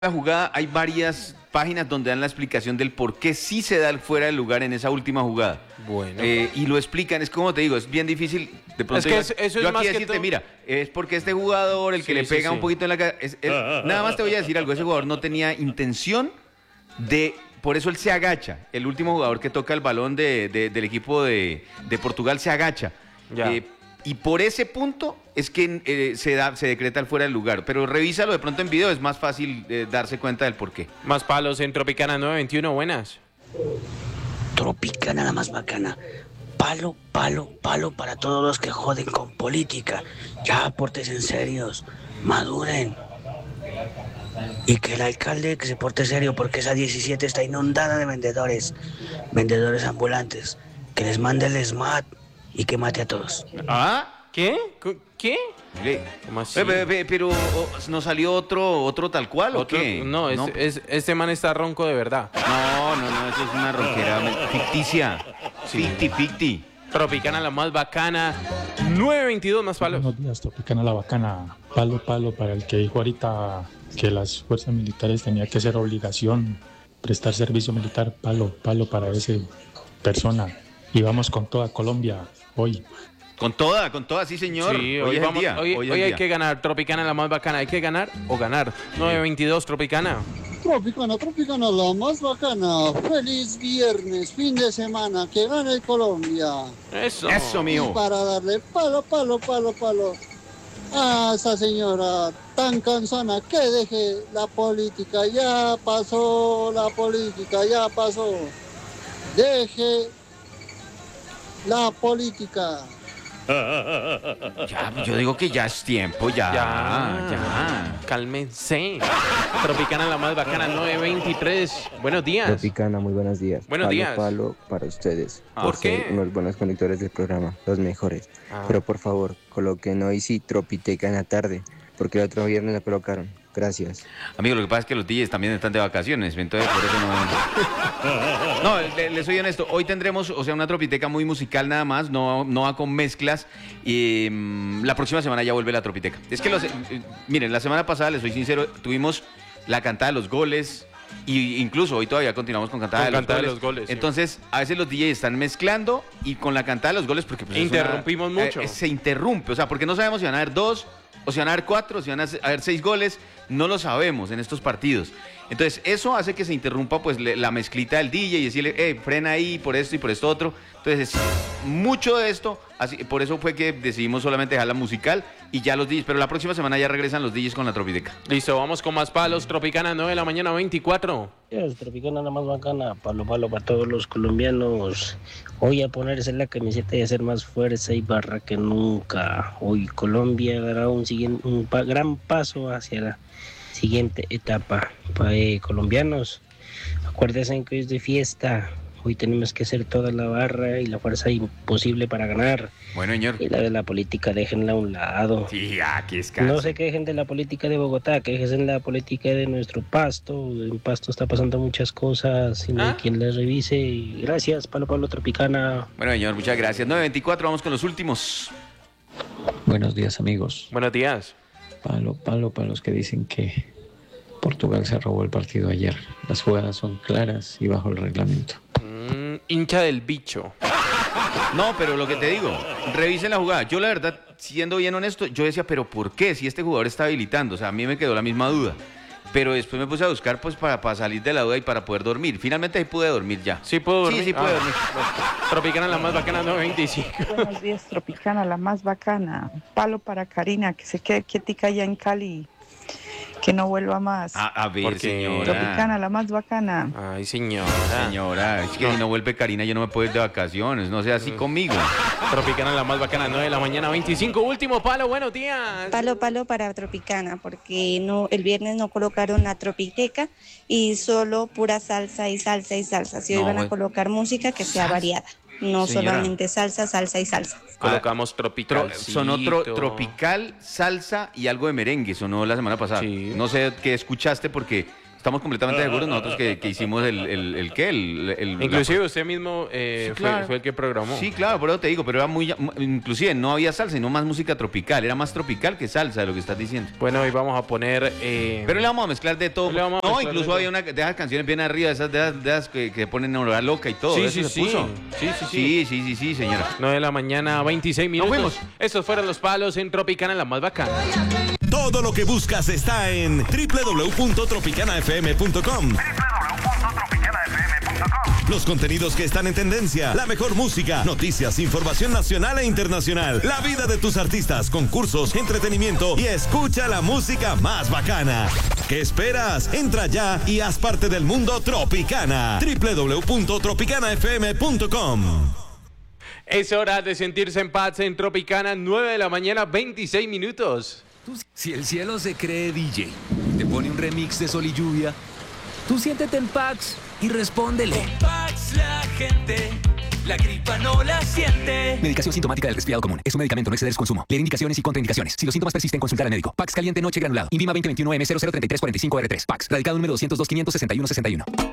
la jugada hay varias páginas donde dan la explicación del por qué sí se da el fuera de lugar en esa última jugada. Bueno. Y lo explican, es como te digo, es bien difícil. De pronto Es que eso yo es más aquí que decirte, todo. mira, es porque este jugador, el que le pega un poquito en la cara, nada más te voy a decir algo, ese jugador no tenía intención de, por eso él se agacha, el último jugador que toca el balón del equipo de Portugal se agacha. Ya. Y por ese punto es que se decreta el fuera del lugar. Pero revísalo de pronto en video, es más fácil darse cuenta del por qué. Más palos en Tropicana 921, buenas. Tropicana la más bacana. Palo, palo, palo para todos los que joden con política. Ya aportes en serios, maduren. Y que el alcalde que se porte serio porque esa 17 está inundada de vendedores ambulantes. Que les mande el SMAT y que mate a todos. ¿Ah? ¿Qué? ¿Qué? ¿Cómo así? Pero ¿no salió otro tal cual o qué? No, este man está ronco de verdad. No, eso es una ronquera ficticia. Sí. Ficti. Tropicana la más bacana, 922 más palos. Buenos días, Tropicana la bacana. Palo, palo para el que dijo ahorita que las fuerzas militares tenía que ser obligación prestar servicio militar. Palo, palo para esa persona. Y vamos con toda Colombia hoy. Con toda, sí señor. Sí, hoy es el día. Hoy hay que ganar, Tropicana la más bacana. Hay que ganar o ganar. 922 Tropicana. Tropicana, la más bacana. Feliz viernes, fin de semana, que gane Colombia. Eso, mijo. Y para darle palo a esa señora tan cansona que deje la política. Ya pasó la política, ya pasó. Deje la política. Ya, yo digo que ya es tiempo, ya. Cálmense. Tropicana la más bacana, 923. Buenos días. Tropicana, muy buenos días. Buenos días. Palo para ustedes. ¿Por qué? Ser unos buenos conductores del programa, los mejores. Pero por favor, coloquen hoy sí Tropiteca en la tarde, porque el otro viernes la colocaron. Gracias. Amigo, lo que pasa es que los DJs también están de vacaciones, entonces por eso no... No, les soy honesto, hoy tendremos, una tropiteca muy musical nada más, no va con mezclas, y la próxima semana ya vuelve la tropiteca. Es que, miren, la semana pasada, les soy sincero, tuvimos la cantada de los goles, y incluso hoy todavía continuamos con cantada de los goles. Sí. Entonces, a veces los DJs están mezclando, y con la cantada de los goles, porque... Pues, interrumpimos mucho. Se interrumpe, porque no sabemos si van a haber 2, o si van a haber 4, o si van a haber 6 goles, no lo sabemos en estos partidos. Entonces, eso hace que se interrumpa pues la mezclita del DJ y decirle, frena ahí por esto y por esto otro. Entonces, mucho de esto, por eso fue que decidimos solamente dejar la musical y ya los DJs, pero la próxima semana ya regresan los DJs con la Tropiteca. Listo, vamos con más palos. Tropicana, 9 de la mañana, 24. Tropicana la más bacana. Palo, palo para todos los colombianos. Hoy a ponerse la camiseta y hacer más fuerza y barra que nunca. Hoy Colombia dará un gran paso hacia la siguiente etapa. Colombianos, acuérdense que hoy es de fiesta. Hoy tenemos que hacer toda la barra y la fuerza imposible para ganar. Bueno, señor. Y la de la política, déjenla a un lado. Sí, aquí es casi. No se quejen de la política de Bogotá, quejense en la política de nuestro Pasto. En Pasto está pasando muchas cosas y no hay quien las revise. Y gracias, Palo Tropicana. Bueno, señor, muchas gracias. 9:24, vamos con los últimos. Buenos días, amigos. Buenos días. Palo para los que dicen que Portugal se robó el partido ayer. Las jugadas son claras y bajo el reglamento. Hincha del bicho. No, pero lo que te digo, revisen la jugada. Yo la verdad, siendo bien honesto, yo decía, pero ¿por qué? Si este jugador está habilitando, a mí me quedó la misma duda. Pero después me puse a buscar pues para salir de la duda y para poder dormir. Finalmente ahí pude dormir ya. ¿Sí puedo dormir? Sí, pude dormir. Tropicana la más bacana, 925. Buenos días, Tropicana la más bacana. Palo para Karina, que se quede quietica allá en Cali. Que no vuelva más. A ver, señora. Tropicana la más bacana. Ay, señora. Señora, es que si no vuelve Karina yo no me puedo ir de vacaciones. No sea así conmigo. Tropicana la más bacana, 9 de la mañana, 25. Último palo, buenos días. Palo para Tropicana, porque el viernes no colocaron la Tropiteca y solo pura salsa y salsa y salsa. Si hoy van a colocar música que sea variada, no señora, solamente salsa y salsa. Colocamos tropical. Sonó tropical, salsa y algo de merengue. Sonó la semana pasada. Sí. No sé qué escuchaste porque Estamos completamente seguros nosotros que hicimos el Inclusive usted mismo claro. fue el que programó. Sí, claro, por eso te digo, pero era inclusive no había salsa, sino más música tropical. Era más tropical que salsa de lo que estás diciendo. Bueno, hoy vamos a poner... Pero le vamos a mezclar de todo. No, incluso había una de esas canciones bien arriba, de esas que ponen hora loca y todo. Sí, Sí, señora. 9 de la mañana, 26 minutos. Nos fuimos. Estos fueron los palos en Tropicana, la más bacana. Todo lo que buscas está en www.tropicanafm.com. Los contenidos que están en tendencia, la mejor música, noticias, información nacional e internacional, la vida de tus artistas, concursos, entretenimiento y escucha la música más bacana. ¿Qué esperas? Entra ya y haz parte del mundo Tropicana. www.tropicanafm.com. Es hora de sentirse en paz en Tropicana, 9 de la mañana, 26 minutos. Si el cielo se cree DJ, te pone un remix de Sol y Lluvia, tú siéntete en Pax y respóndele. Con Pax la gente, la gripa no la siente. Medicación sintomática del resfriado común. Es un medicamento, no exceder su consumo. Leer indicaciones y contraindicaciones. Si los síntomas persisten, consultar al médico. Pax caliente noche granulado. INVIMA 2021 M003345R3. Pax. Radicado número 202 561 61.